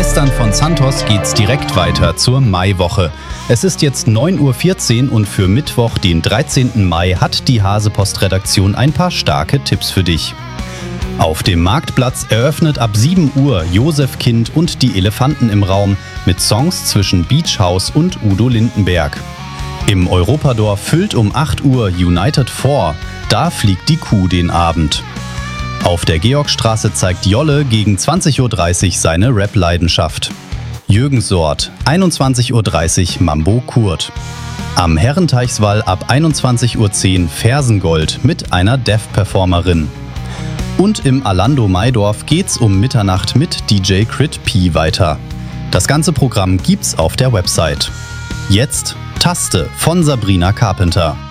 Tristan von Santos geht's direkt weiter zur Maiwoche. Es ist jetzt 9:14 Uhr und für Mittwoch, den 13. Mai, hat die Hasepost-Redaktion ein paar starke Tipps für dich. Auf dem Marktplatz eröffnet ab 7 Uhr Josef Kind und die Elefanten im Raum mit Songs zwischen Beach House und Udo Lindenberg. Im Europadorf füllt um 8 Uhr United 4, da fliegt die Kuh den Abend. Auf der Georgstraße zeigt Jolle gegen 20:30 Uhr seine Rap-Leidenschaft. Jürgen Sort, 21:30 Uhr Mambo Kurt. Am Herrenteichswall ab 21:10 Uhr Fersengold mit einer Deaf-Performerin. Und im Alando Maidorf geht's um Mitternacht mit DJ Crit P weiter. Das ganze Programm gibt's auf der Website. Jetzt Taste von Sabrina Carpenter.